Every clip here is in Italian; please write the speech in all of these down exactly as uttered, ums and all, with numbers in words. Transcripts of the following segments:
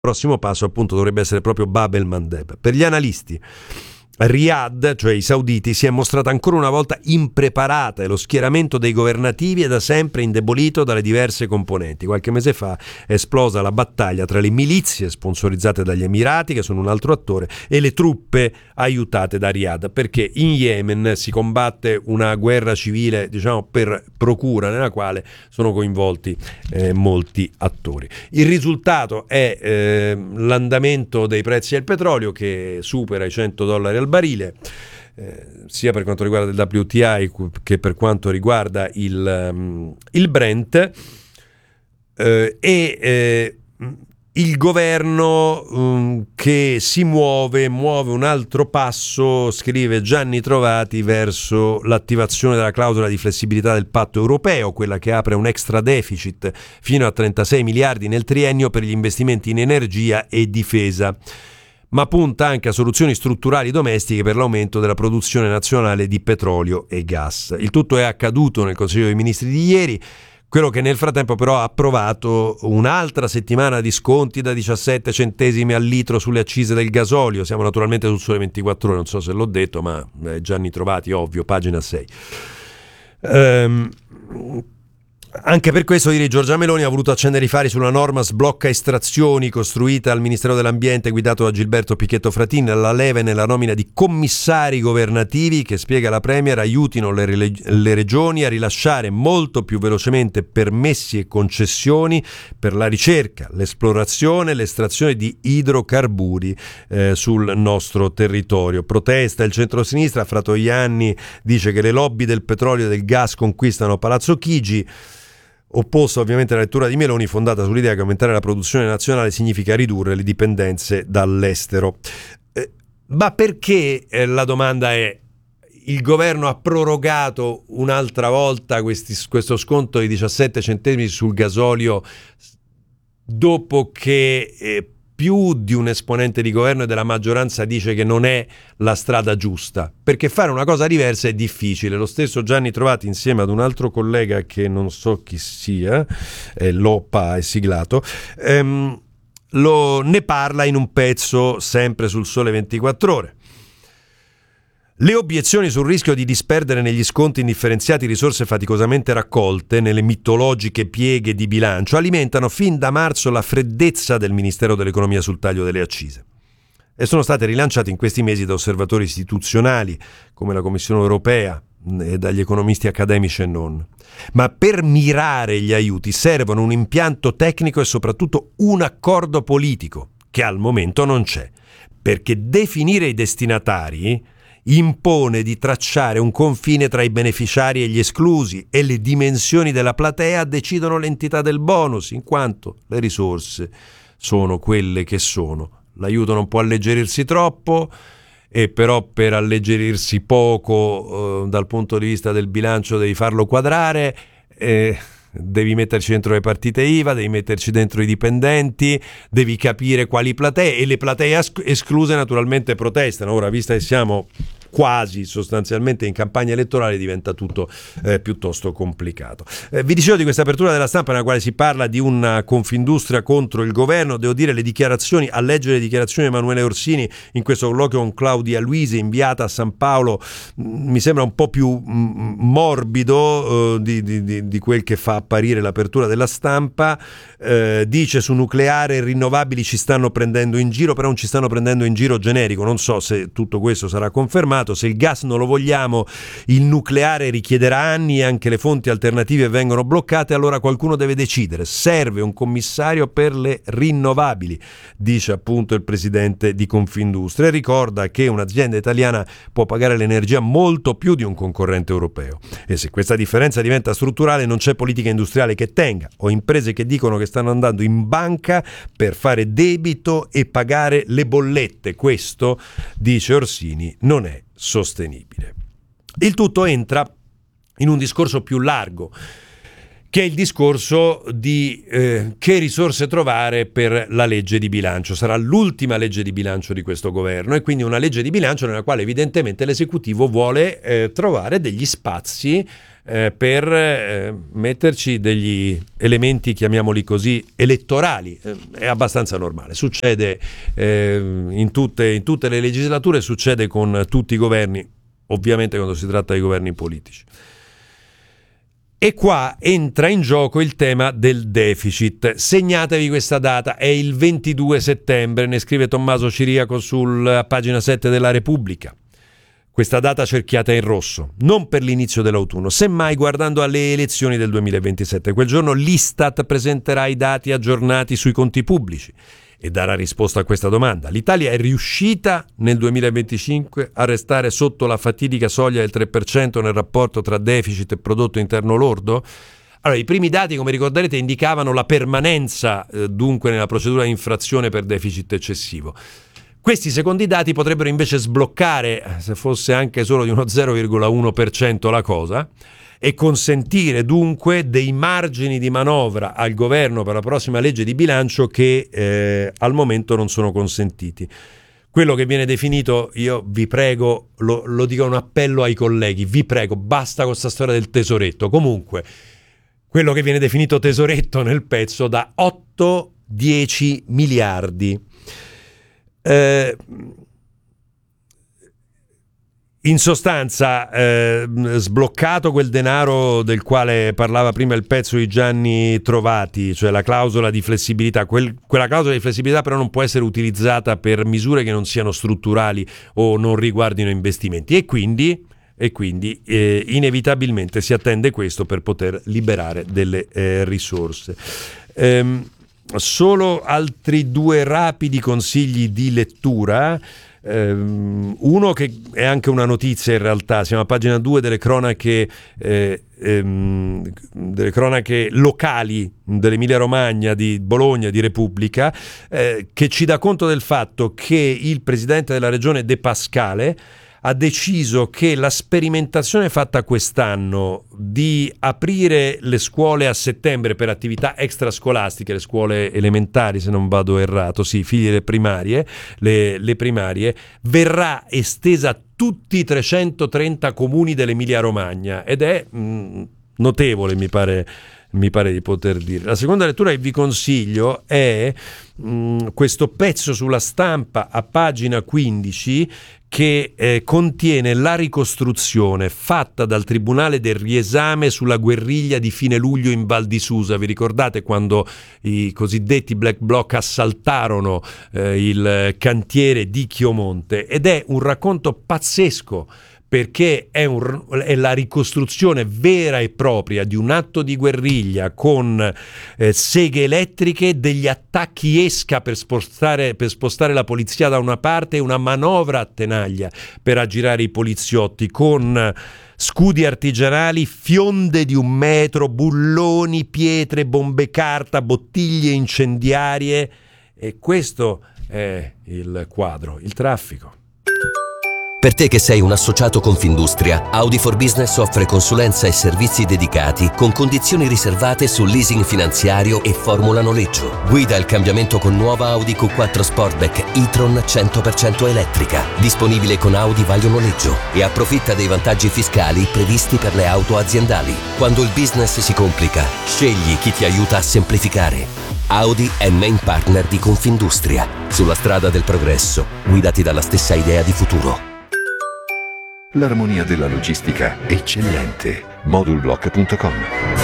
prossimo passo appunto dovrebbe essere proprio Bab el-Mandeb. Per gli analisti Riyadh, cioè i sauditi, si è mostrata ancora una volta impreparata e lo schieramento dei governativi è da sempre indebolito dalle diverse componenti. Qualche mese fa è esplosa la battaglia tra le milizie sponsorizzate dagli Emirati, che sono un altro attore, e le truppe aiutate da Riyadh, perché in Yemen si combatte una guerra civile, diciamo, per procura, nella quale sono coinvolti eh, molti attori. Il risultato è eh, l'andamento dei prezzi del petrolio, che supera i cento dollari al barile, eh, sia per quanto riguarda il W T I che per quanto riguarda il, um, il Brent, eh, e eh, il governo um, che si muove, muove un altro passo, scrive Gianni Trovati, verso l'attivazione della clausola di flessibilità del patto europeo, quella che apre un extra deficit fino a trentasei miliardi nel triennio per gli investimenti in energia e difesa, ma punta anche a soluzioni strutturali domestiche per l'aumento della produzione nazionale di petrolio e gas. Il tutto è accaduto nel Consiglio dei Ministri di ieri, quello che nel frattempo però ha approvato un'altra settimana di sconti da diciassette centesimi al litro sulle accise del gasolio. Siamo naturalmente sul Sole ventiquattro Ore, non so se l'ho detto, ma eh, Gianni Trovati, ovvio, pagina sei. Ehm... Anche per questo ieri Giorgia Meloni ha voluto accendere i fari sulla norma sblocca estrazioni costruita al Ministero dell'Ambiente guidato da Gilberto Pichetto Fratin. La leva nella nomina di commissari governativi che, spiega la Premier, aiutino le, re- le regioni a rilasciare molto più velocemente permessi e concessioni per la ricerca, l'esplorazione e l'estrazione di idrocarburi eh, sul nostro territorio. Protesta il centrosinistra, Fratoianni dice che le lobby del petrolio e del gas conquistano Palazzo Chigi. Opposto ovviamente alla lettura di Meloni, fondata sull'idea che aumentare la produzione nazionale significa ridurre le dipendenze dall'estero. Eh, ma perché, eh, la domanda è, il governo ha prorogato un'altra volta questi, questo sconto di diciassette centesimi sul gasolio dopo che eh, più di un esponente di governo e della maggioranza dice che non è la strada giusta, perché fare una cosa diversa è difficile. Lo stesso Gianni Trovati, insieme ad un altro collega che non so chi sia, eh, Loppa è siglato, ehm, lo, ne parla in un pezzo sempre sul Sole ventiquattro Ore. Le obiezioni sul rischio di disperdere negli sconti indifferenziati risorse faticosamente raccolte nelle mitologiche pieghe di bilancio alimentano fin da marzo la freddezza del Ministero dell'Economia sul taglio delle accise e sono state rilanciate in questi mesi da osservatori istituzionali come la Commissione Europea e dagli economisti accademici e non. Ma per mirare gli aiuti servono un impianto tecnico e soprattutto un accordo politico che al momento non c'è, perché definire i destinatari impone di tracciare un confine tra i beneficiari e gli esclusi e le dimensioni della platea decidono l'entità del bonus, in quanto le risorse sono quelle che sono. L'aiuto non può alleggerirsi troppo e però per alleggerirsi poco eh, dal punto di vista del bilancio devi farlo quadrare, eh, devi metterci dentro le partite I V A, devi metterci dentro i dipendenti, devi capire quali platee, e le platee escluse naturalmente protestano. Ora, vista che siamo quasi sostanzialmente in campagna elettorale, diventa tutto eh, piuttosto complicato. Eh, vi dicevo di questa apertura della stampa nella quale si parla di una Confindustria contro il governo. Devo dire, le dichiarazioni, a leggere le dichiarazioni di Emanuele Orsini in questo colloquio con Claudia Luisi inviata a San Paolo, mh, mi sembra un po' più mh, morbido uh, di, di, di quel che fa apparire l'apertura della stampa. Eh, dice su nucleare e rinnovabili ci stanno prendendo in giro, però non ci stanno prendendo in giro generico. Non so se tutto questo sarà confermato. Se il gas non lo vogliamo, il nucleare richiederà anni e anche le fonti alternative vengono bloccate, allora qualcuno deve decidere. Serve un commissario per le rinnovabili, dice appunto il presidente di Confindustria. E ricorda che un'azienda italiana può pagare l'energia molto più di un concorrente europeo. E se questa differenza diventa strutturale, non c'è politica industriale che tenga. Ho imprese che dicono che stanno andando in banca per fare debito e pagare le bollette. Questo, dice Orsini, non è sostenibile. Il tutto entra in un discorso più largo che è il discorso di eh, che risorse trovare per la legge di bilancio. Sarà l'ultima legge di bilancio di questo governo e quindi una legge di bilancio nella quale evidentemente l'esecutivo vuole eh, trovare degli spazi eh, per eh, metterci degli elementi, chiamiamoli così, elettorali. Eh, è abbastanza normale, succede eh, in, tutte, in tutte le legislature, succede con tutti i governi, ovviamente quando si tratta di governi politici. E qua entra in gioco il tema del deficit. Segnatevi questa data, è il ventidue settembre, ne scrive Tommaso Ciriaco sulla pagina sette della Repubblica. Questa data cerchiata in rosso, non per l'inizio dell'autunno, semmai guardando alle elezioni del duemilaventisette. Quel giorno l'Istat presenterà i dati aggiornati sui conti pubblici e darà risposta a questa domanda. L'Italia è riuscita nel duemilaventicinque a restare sotto la fatidica soglia del tre per cento nel rapporto tra deficit e prodotto interno lordo? Allora, i primi dati, come ricorderete, indicavano la permanenza eh, dunque nella procedura di infrazione per deficit eccessivo. Questi secondi dati potrebbero invece sbloccare, se fosse anche solo di uno zero virgola uno per cento la cosa, e consentire dunque dei margini di manovra al governo per la prossima legge di bilancio che eh, al momento non sono consentiti. Quello che viene definito, io vi prego, lo, lo dico un appello ai colleghi, vi prego, basta con questa storia del tesoretto. Comunque, quello che viene definito tesoretto nel pezzo da otto dieci miliardi. Eh, In sostanza, eh, sbloccato quel denaro del quale parlava prima il pezzo di Gianni Trovati, cioè la clausola di flessibilità, quel, quella clausola di flessibilità però non può essere utilizzata per misure che non siano strutturali o non riguardino investimenti e quindi, e quindi eh, inevitabilmente si attende questo per poter liberare delle eh, risorse. Ehm, solo altri due rapidi consigli di lettura. Um, uno che è anche una notizia in realtà, siamo a pagina due delle cronache eh, ehm, delle cronache locali dell'Emilia Romagna, di Bologna, di Repubblica, eh, che ci dà conto del fatto che il presidente della regione De Pascale ha deciso che la sperimentazione fatta quest'anno di aprire le scuole a settembre per attività extrascolastiche, le scuole elementari se non vado errato, sì, figli delle primarie, le, le primarie, verrà estesa a tutti i trecentotrenta comuni dell'Emilia Romagna ed è mh, notevole, mi pare, mi pare di poter dire. La seconda lettura che vi consiglio è mh, questo pezzo sulla Stampa a pagina quindici che eh, contiene la ricostruzione fatta dal Tribunale del Riesame sulla guerriglia di fine luglio in Val di Susa. Vi ricordate quando i cosiddetti Black Bloc assaltarono eh, il cantiere di Chiomonte? Ed è un racconto pazzesco, perché è, un, è la ricostruzione vera e propria di un atto di guerriglia con eh, seghe elettriche, degli attacchi esca per spostare, per spostare la polizia da una parte e una manovra a tenaglia per aggirare i poliziotti, con scudi artigianali, fionde di un metro, bulloni, pietre, bombe carta, bottiglie incendiarie. E questo è il quadro, il traffico. Per te che sei un associato Confindustria, Audi for Business offre consulenza e servizi dedicati con condizioni riservate sul leasing finanziario e formula noleggio. Guida il cambiamento con nuova Audi Q quattro Sportback e-tron cento per cento elettrica, disponibile con Audi Vaglio Noleggio, e approfitta dei vantaggi fiscali previsti per le auto aziendali. Quando il business si complica, scegli chi ti aiuta a semplificare. Audi è main partner di Confindustria. Sulla strada del progresso, guidati dalla stessa idea di futuro. L'armonia della logistica eccellente. Modulblock punto com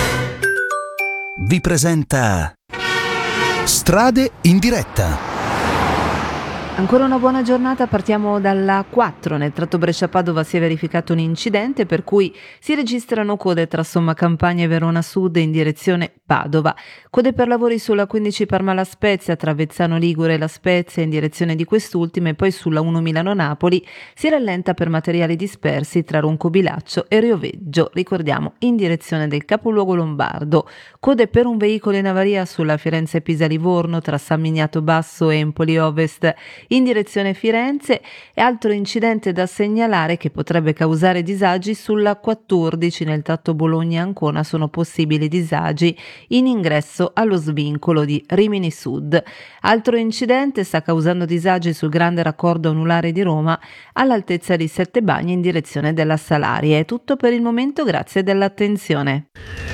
vi presenta Strade in diretta. Ancora una buona giornata, partiamo dalla quattro. Nel tratto Brescia-Padova si è verificato un incidente per cui si registrano code tra Somma Campagna e Verona Sud in direzione Padova. Code per lavori sulla quindici Parma-La Spezia, tra Avezzano Ligure e La Spezia in direzione di quest'ultima, e poi sulla uno Milano-Napoli si rallenta per materiali dispersi tra Ronco Bilaccio e Rioveggio, ricordiamo in direzione del capoluogo lombardo. Code per un veicolo in avaria sulla Firenze-Pisa-Livorno tra San Miniato Basso e Empoli Ovest in direzione Firenze e altro incidente da segnalare che potrebbe causare disagi sulla quattordici nel tratto Bologna-Ancona. Sono possibili disagi in ingresso allo svincolo di Rimini Sud. Altro incidente sta causando disagi sul grande raccordo anulare di Roma all'altezza di Settebagni in direzione della Salaria. È tutto per il momento, grazie dell'attenzione.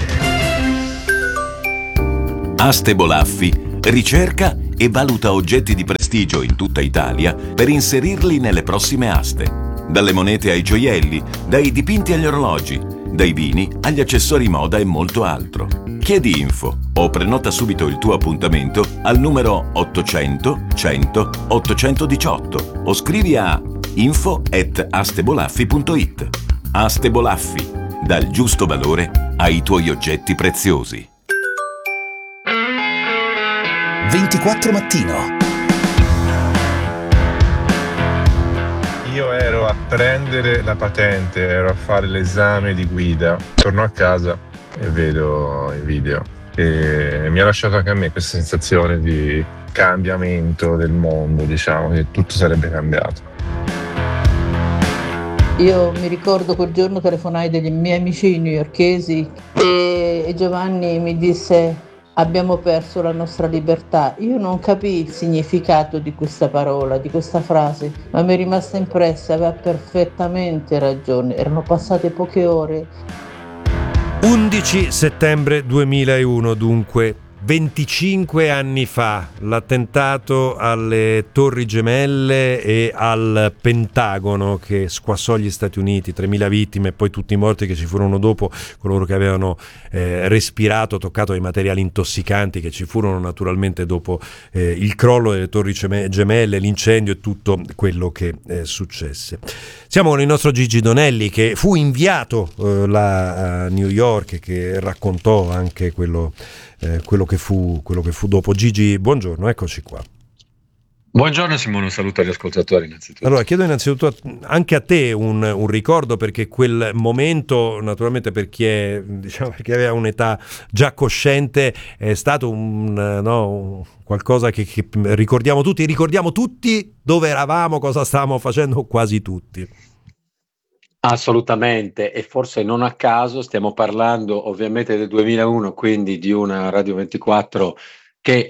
Aste Bolaffi ricerca e valuta oggetti di prestigio in tutta Italia per inserirli nelle prossime aste. Dalle monete ai gioielli, dai dipinti agli orologi, dai vini agli accessori moda e molto altro. Chiedi info o prenota subito il tuo appuntamento al numero ottocento cento ottocentodiciotto o scrivi a info at astebolaffi punto it. Aste Bolaffi, dal giusto valore ai tuoi oggetti preziosi. ventiquattro mattino. Io ero a prendere la patente, ero a fare l'esame di guida, torno a casa e vedo i video e mi ha lasciato anche a me questa sensazione di cambiamento del mondo, diciamo che tutto sarebbe cambiato. Io mi ricordo quel giorno telefonai degli miei amici newyorkesi e, e Giovanni mi disse: abbiamo perso la nostra libertà. Io non capii il significato di questa parola, di questa frase, ma mi è rimasta impressa, aveva perfettamente ragione. Erano passate poche ore. undici settembre duemilauno, dunque venticinque anni fa, l'attentato alle Torri Gemelle e al Pentagono che squassò gli Stati Uniti, tremila vittime e poi tutti i morti che ci furono dopo, coloro che avevano eh, respirato, toccato dei materiali intossicanti che ci furono naturalmente dopo eh, il crollo delle Torri Gemelle, l'incendio e tutto quello che eh, successe. Siamo con il nostro Gigi Donelli che fu inviato eh, là a New York e che raccontò anche quello Eh, quello che fu quello che fu dopo. Gigi, buongiorno, eccoci qua. Buongiorno Simone, un saluto agli ascoltatori innanzitutto. Allora, chiedo innanzitutto anche a te un, un ricordo, perché quel momento, naturalmente per chi è, diciamo, perché aveva un'età già cosciente, è stato un, no, un qualcosa che, che ricordiamo tutti, ricordiamo tutti dove eravamo, cosa stavamo facendo, quasi tutti. Assolutamente, e forse non a caso stiamo parlando ovviamente del duemilauno, quindi di una Radio ventiquattro che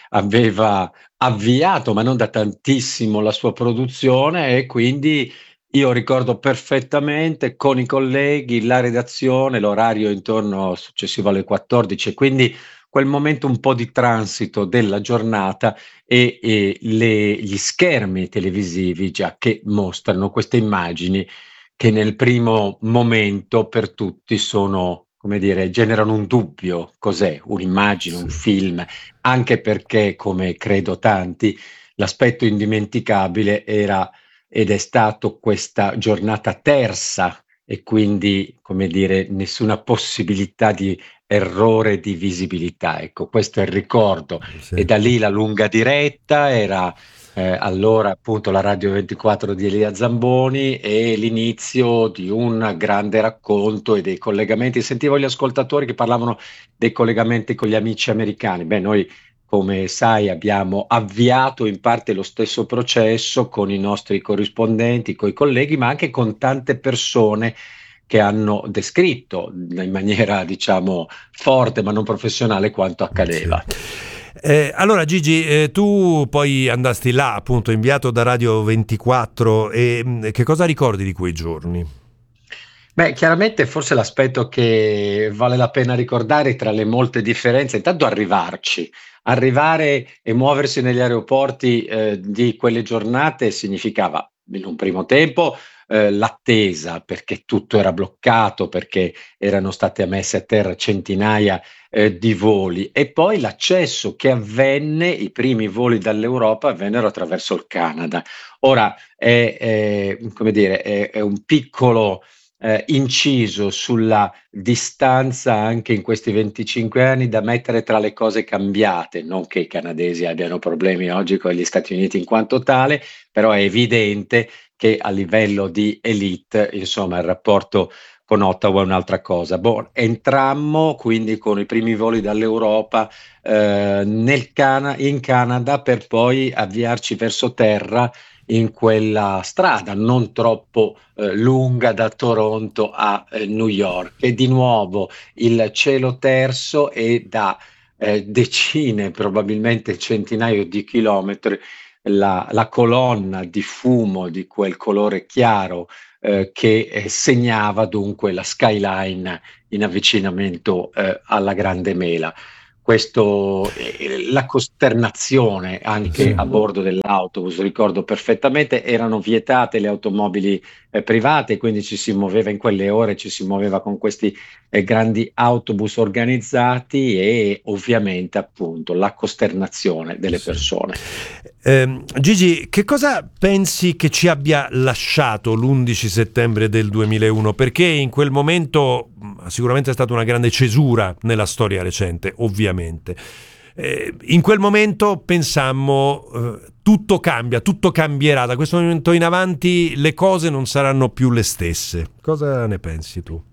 aveva avviato, ma non da tantissimo, la sua produzione, e quindi io ricordo perfettamente con i colleghi la redazione, l'orario intorno successivo alle quattordici, e quindi quel momento un po' di transito della giornata e, e le, gli schermi televisivi già che mostrano queste immagini che nel primo momento per tutti sono, come dire, generano un dubbio: cos'è un'immagine, un film, anche perché, come credo tanti, l'aspetto indimenticabile era ed è stato questa giornata tersa e quindi, come dire, nessuna possibilità di errore di visibilità. Ecco, questo è il ricordo. Sì. E da lì la lunga diretta era Eh, allora appunto la Radio ventiquattro di Elia Zamboni e l'inizio di un grande racconto e dei collegamenti. Sentivo gli ascoltatori che parlavano dei collegamenti con gli amici americani. Beh, noi, come sai, abbiamo avviato in parte lo stesso processo con i nostri corrispondenti, con i colleghi, ma anche con tante persone che hanno descritto in maniera, diciamo, forte ma non professionale quanto accadeva. Sì. Eh, allora Gigi, eh, tu poi andasti là, appunto, inviato da Radio ventiquattro, e mh, che cosa ricordi di quei giorni? Beh, chiaramente forse l'aspetto che vale la pena ricordare tra le molte differenze, intanto arrivarci, arrivare e muoversi negli aeroporti eh, di quelle giornate significava in un primo tempo eh, l'attesa, perché tutto era bloccato, perché erano state messe a terra centinaia eh, di voli, e poi l'accesso che avvenne, i primi voli dall'Europa avvennero attraverso il Canada. Ora è, è come dire, è, è un piccolo eh, inciso sulla distanza anche in questi venticinque anni da mettere tra le cose cambiate, non che i canadesi abbiano problemi oggi con gli Stati Uniti in quanto tale, però è evidente che a livello di elite, insomma, il rapporto con Ottawa è un'altra cosa. Boh, entrammo quindi con i primi voli dall'Europa eh, nel Cana- in Canada per poi avviarci verso terra in quella strada non troppo eh, lunga da Toronto a eh, New York, e di nuovo il cielo terso e da eh, decine, probabilmente centinaio di chilometri, la, la colonna di fumo di quel colore chiaro eh, che eh, segnava dunque la skyline in avvicinamento eh, alla Grande Mela. Questo, eh, la costernazione anche Sì. a bordo dell'autobus, ricordo perfettamente, erano vietate le automobili eh, private, quindi ci si muoveva in quelle ore, ci si muoveva con questi eh, grandi autobus organizzati, e ovviamente appunto la costernazione delle Sì. persone. Eh, Gigi, che cosa pensi che ci abbia lasciato l'undici settembre del duemilauno? Perché in quel momento mh, sicuramente è stata una grande cesura nella storia recente, ovviamente. Eh, in quel momento pensammo eh, tutto cambia, tutto cambierà, da questo momento in avanti le cose non saranno più le stesse. Cosa ne pensi tu?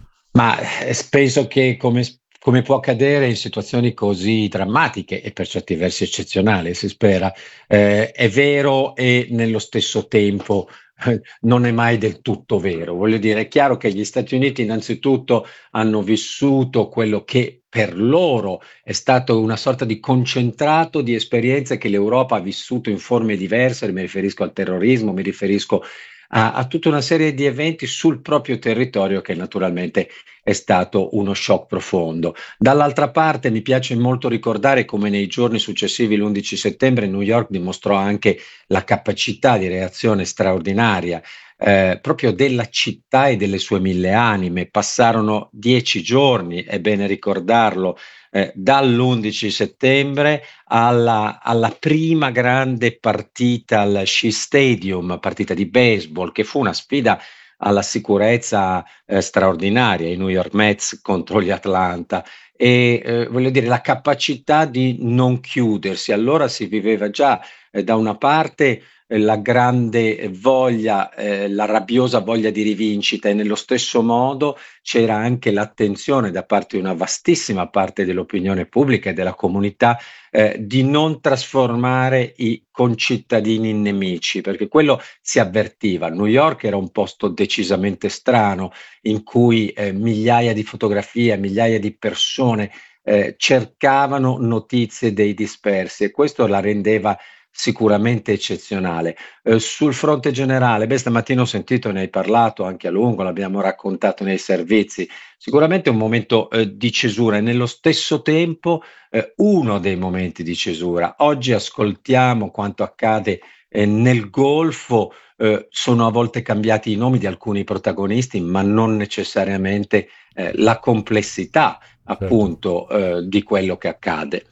Ma eh, penso che come, come può accadere in situazioni così drammatiche e per certi versi eccezionali, si spera, eh, è vero e nello stesso tempo eh, non è mai del tutto vero. Voglio dire, è chiaro che gli Stati Uniti innanzitutto hanno vissuto quello che per loro è stato una sorta di concentrato di esperienze che l'Europa ha vissuto in forme diverse. Mi riferisco al terrorismo, mi riferisco a, a tutta una serie di eventi sul proprio territorio, che naturalmente è stato uno shock profondo. Dall'altra parte mi piace molto ricordare come nei giorni successivi l'undici settembre New York dimostrò anche la capacità di reazione straordinaria eh, proprio della città e delle sue mille anime. Passarono dieci giorni, è bene ricordarlo, eh, dall'undici settembre alla, alla prima grande partita al Shea Stadium, partita di baseball, che fu una sfida alla sicurezza eh, straordinaria, i New York Mets contro gli Atlanta, e eh, voglio dire la capacità di non chiudersi. Allora si viveva già eh, da una parte eh, la grande voglia, eh, la rabbiosa voglia di rivincita, e nello stesso modo c'era anche l'attenzione da parte di una vastissima parte dell'opinione pubblica e della comunità eh, di non trasformare i concittadini in nemici, perché quello si avvertiva. New York era un posto decisamente strano, in cui eh, migliaia di fotografie, migliaia di persone eh, cercavano notizie dei dispersi, e questo la rendeva sicuramente eccezionale. Eh, sul fronte generale, beh, stamattina ho sentito, ne hai parlato anche a lungo, l'abbiamo raccontato nei servizi, sicuramente un momento eh, di cesura, e nello stesso tempo eh, uno dei momenti di cesura. Oggi ascoltiamo quanto accade eh, nel Golfo, eh, sono a volte cambiati i nomi di alcuni protagonisti, ma non necessariamente eh, la complessità appunto eh, di quello che accade.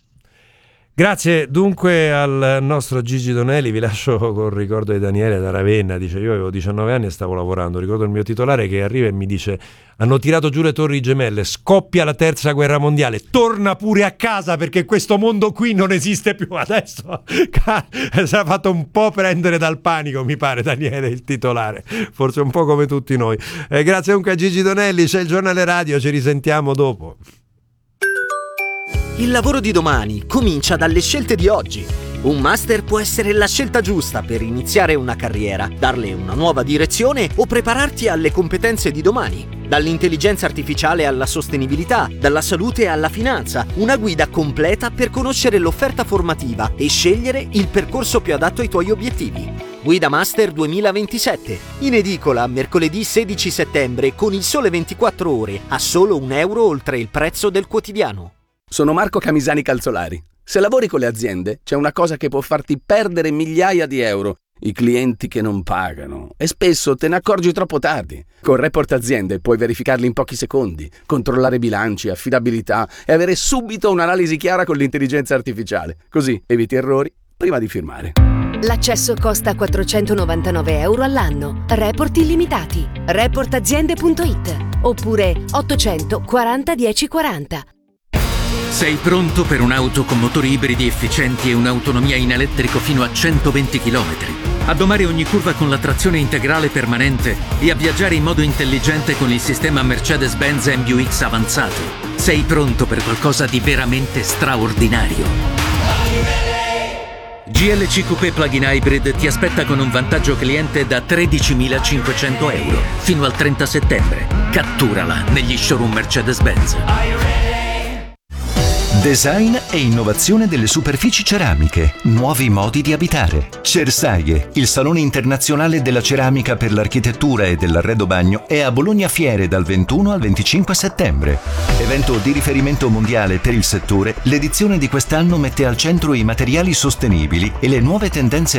Grazie dunque al nostro Gigi Donelli. Vi lascio col ricordo di Daniele da Ravenna. Dice: io avevo diciannove anni e stavo lavorando, ricordo il mio titolare che arriva e mi dice: hanno tirato giù le torri gemelle, scoppia la terza guerra mondiale, torna pure a casa perché questo mondo qui non esiste più. Adesso si è fatto un po' prendere dal panico, mi pare, Daniele, il titolare, forse un po' come tutti noi. Eh, grazie dunque a Gigi Donelli. C'è il giornale radio, ci risentiamo dopo. Il lavoro di domani comincia dalle scelte di oggi. Un master può essere la scelta giusta per iniziare una carriera, darle una nuova direzione o prepararti alle competenze di domani. Dall'intelligenza artificiale alla sostenibilità, dalla salute alla finanza, una guida completa per conoscere l'offerta formativa e scegliere il percorso più adatto ai tuoi obiettivi. Guida Master duemilaventisette, in edicola mercoledì sedici settembre con Il Sole ventiquattro Ore a solo un euro oltre il prezzo del quotidiano. Sono Marco Camisani Calzolari. Se lavori con le aziende, c'è una cosa che può farti perdere migliaia di euro: i clienti che non pagano. E spesso te ne accorgi troppo tardi. Con Report Aziende puoi verificarli in pochi secondi, controllare bilanci, affidabilità e avere subito un'analisi chiara con l'intelligenza artificiale. Così eviti errori prima di firmare. L'accesso costa quattrocentonovantanove euro all'anno. Report illimitati. report aziende punto it oppure ottocento quaranta dieci quaranta. Sei pronto per un'auto con motori ibridi efficienti e un'autonomia in elettrico fino a centoventi chilometri? a domare ogni curva con la trazione integrale permanente e a viaggiare in modo intelligente con il sistema Mercedes-Benz M B U X avanzato. Sei pronto per qualcosa di veramente straordinario. G L C Coupé Plug-in Hybrid ti aspetta con un vantaggio cliente da tredicimilacinquecento euro fino al trenta settembre. Catturala negli showroom Mercedes-Benz. Design e innovazione delle superfici ceramiche, nuovi modi di abitare. Cersaie, il salone internazionale della ceramica per l'architettura e dell'arredo bagno, è a Bologna Fiere dal ventuno al venticinque settembre. Evento di riferimento mondiale per il settore, l'edizione di quest'anno mette al centro i materiali sostenibili e le nuove tendenze